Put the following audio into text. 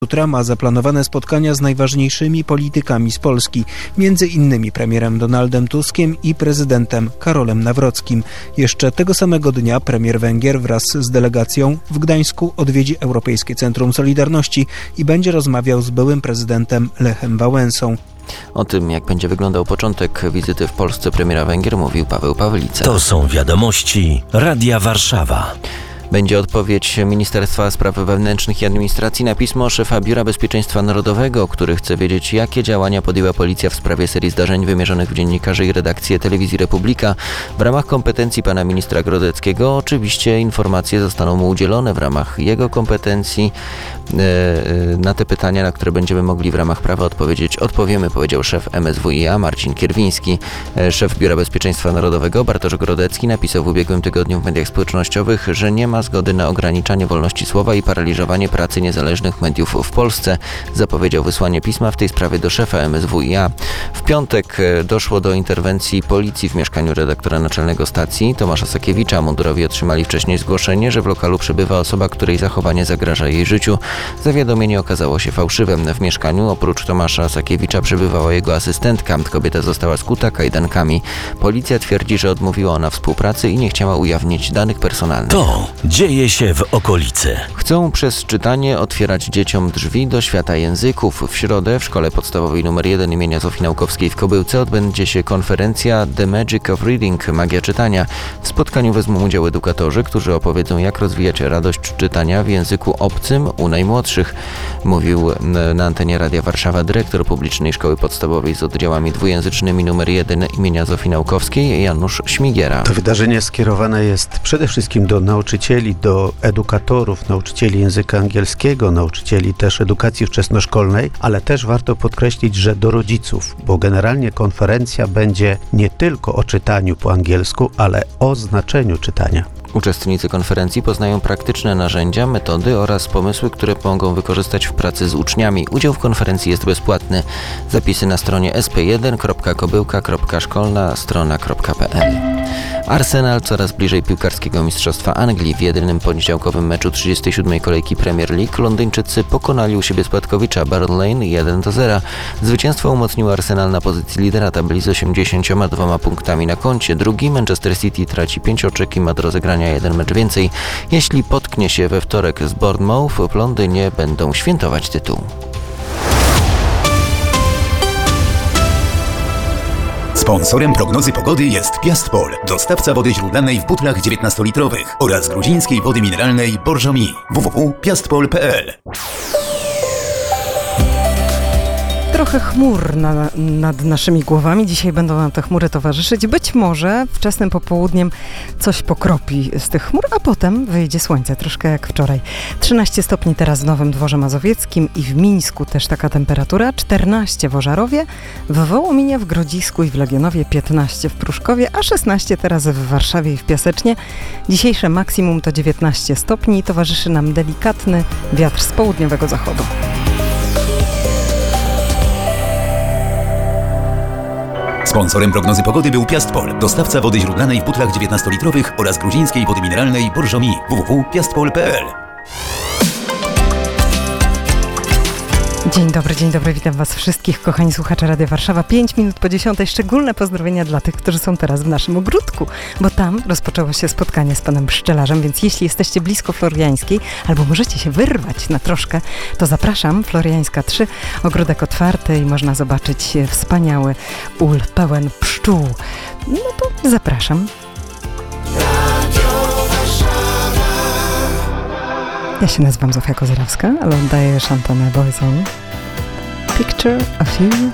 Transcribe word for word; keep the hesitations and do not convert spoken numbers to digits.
Jutra ma zaplanowane spotkania z najważniejszymi politykami z Polski, między innymi premierem Donaldem Tuskiem i prezydentem Karolem Nawrockim. Jeszcze tego samego dnia premier Węgier wraz z delegacją w Gdańsku odwiedzi Europejskie Centrum Solidarności i będzie rozmawiał z byłym prezydentem Lechem Wałęsą. O tym, jak będzie wyglądał początek wizyty w Polsce premiera Węgier, mówił Paweł Pawlica. To są wiadomości Radia Warszawa. Będzie odpowiedź Ministerstwa Spraw Wewnętrznych i Administracji na pismo szefa Biura Bezpieczeństwa Narodowego, który chce wiedzieć, jakie działania podjęła policja w sprawie serii zdarzeń wymierzonych w dziennikarzy i redakcję Telewizji Republika. W ramach kompetencji pana ministra Grodeckiego oczywiście informacje zostaną mu udzielone w ramach jego kompetencji. Na te pytania, na które będziemy mogli w ramach prawa odpowiedzieć, odpowiemy, powiedział szef M S W i A Marcin Kierwiński. Szef Biura Bezpieczeństwa Narodowego Bartosz Grodecki napisał w ubiegłym tygodniu w mediach społecznościowych, że nie ma zgody na ograniczanie wolności słowa i paraliżowanie pracy niezależnych mediów w Polsce. Zapowiedział wysłanie pisma w tej sprawie do szefa M S W i A. W piątek doszło do interwencji policji w mieszkaniu redaktora naczelnego stacji Tomasza Sakiewicza. Mundurowi otrzymali wcześniej zgłoszenie, że w lokalu przebywa osoba, której zachowanie zagraża jej życiu. Zawiadomienie okazało się fałszywym. W mieszkaniu oprócz Tomasza Sakiewicza przebywała jego asystentka. Kobieta została skuta kajdankami. Policja twierdzi, że odmówiła ona współpracy i nie chciała ujawnić danych personalnych. To dzieje się w okolicy. Chcą przez czytanie otwierać dzieciom drzwi do świata języków. W środę w Szkole Podstawowej nr jeden imienia Zofii Naukowskiej w Kobyłce odbędzie się konferencja The Magic of Reading – Magia czytania. W spotkaniu wezmą udział edukatorzy, którzy opowiedzą, jak rozwijać radość czytania w języku obcym u najmłodszych. Mówił na antenie Radia Warszawa dyrektor Publicznej Szkoły Podstawowej z oddziałami dwujęzycznymi nr jeden imienia Zofii Naukowskiej Janusz Śmigiera. To wydarzenie skierowane jest przede wszystkim do nauczycieli, do edukatorów, nauczycieli języka angielskiego, nauczycieli też edukacji wczesnoszkolnej, ale też warto podkreślić, że do rodziców, bo generalnie konferencja będzie nie tylko o czytaniu po angielsku, ale o znaczeniu czytania. Uczestnicy konferencji poznają praktyczne narzędzia, metody oraz pomysły, które mogą wykorzystać w pracy z uczniami. Udział w konferencji jest bezpłatny. Zapisy na stronie s p jeden kropka kobyłka kropka szkolna strona kropka p l. Arsenal coraz bliżej piłkarskiego mistrzostwa Anglii. W jedynym poniedziałkowym meczu trzydziestej siódmej kolejki Premier League Londyńczycy pokonali u siebie spadkowicza Barrow Lane jeden do zera. Zwycięstwo umocniło Arsenal na pozycji lidera tabeli z osiemdziesięcioma dwoma punktami na koncie. Drugi Manchester City traci pięć oczek i ma do rozegrania jeden mecz więcej. Jeśli potknie się we wtorek z Bournemouth, w Londynie będą świętować tytuł. Sponsorem prognozy pogody jest Piastpol, dostawca wody źródlanej w butlach dziewiętnastolitrowych oraz gruzińskiej wody mineralnej Borżomi. w w w kropka piastpol kropka p l. Trochę chmur na, nad naszymi głowami. Dzisiaj będą nam te chmury towarzyszyć. Być może wczesnym popołudniem coś pokropi z tych chmur, a potem wyjdzie słońce, troszkę jak wczoraj. trzynaście stopni teraz w Nowym Dworze Mazowieckim i w Mińsku też taka temperatura. czternaście w Ożarowie, w Wołominie, w Grodzisku i w Legionowie, piętnaście w Pruszkowie, a szesnaście teraz w Warszawie i w Piasecznie. Dzisiejsze maksimum to dziewiętnaście stopni i towarzyszy nam delikatny wiatr z południowego zachodu. Sponsorem prognozy pogody był Piastpol, dostawca wody źródlanej w butlach dziewiętnastolitrowych oraz gruzińskiej wody mineralnej Borżomi. w w w kropka piastpol kropka p l. Dzień dobry, dzień dobry, witam Was wszystkich, kochani słuchacze Radia Warszawa. Pięć minut po dziesiątej. Szczególne pozdrowienia dla tych, którzy są teraz w naszym ogródku, bo tam rozpoczęło się spotkanie z panem pszczelarzem, więc jeśli jesteście blisko Floriańskiej, albo możecie się wyrwać na troszkę, to zapraszam. Floriańska trzy, ogródek otwarty i można zobaczyć wspaniały ul pełen pszczół. No to zapraszam. Ja się nazywam Zofia Kozerowska, ale oddaję szantonę Boyzone. Picture of You.